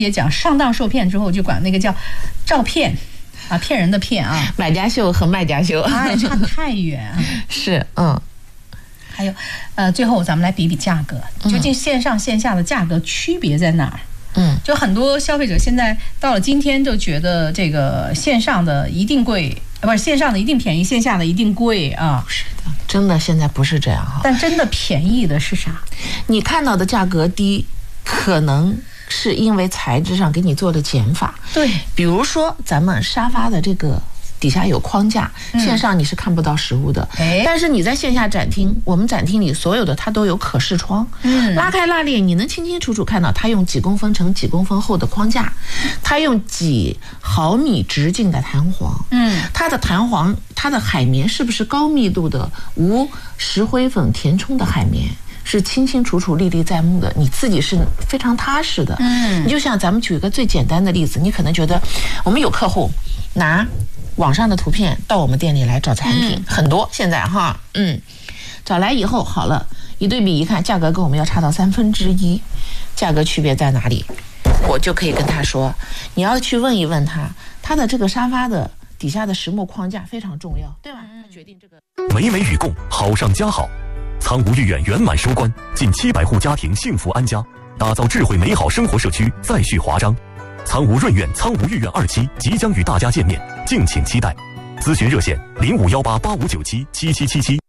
也讲上当受骗之后就管那个叫照骗啊，骗人的骗啊， 买家秀和卖家秀差太远啊。 是还有最后咱们来比比价格，究竟线上线下的价格区别在哪儿？就很多消费者现在到了今天就觉得这个线上的一定贵，不是线上的一定便宜，线下的一定贵啊。 是的，真的现在不是这样哈。 但真的便宜的是啥？ 你看到的价格低，可能是因为材质上给你做了减法。 对， 比如说咱们沙发的这个底下有框架，线上你是看不到实物的，但是你在线下展厅，我们展厅里所有的它都有可视窗，拉开拉链，你能清清楚楚看到它用几公分乘几公分厚的框架，它用几毫米直径的弹簧，它的弹簧，它的海绵是不是高密度的无石灰粉填充的海绵？是清清楚楚历历在目的，你自己是非常踏实的。你就像咱们举一个最简单的例子，你可能觉得我们有客户拿网上的图片到我们店里来找产品，很多现在哈，找来以后好了，一对比一看，价格跟我们要差到1/3，价格区别在哪里？我就可以跟他说，你要去问一问他的这个沙发的底下的实木框架非常重要，对吧？他决定这个美美与共，好上加好。苍梧御苑圆满收官，近700户家庭幸福安家，打造智慧美好生活社区再续华章。苍梧润苑、苍梧御苑2期即将与大家见面，敬请期待。咨询热线：051885977777。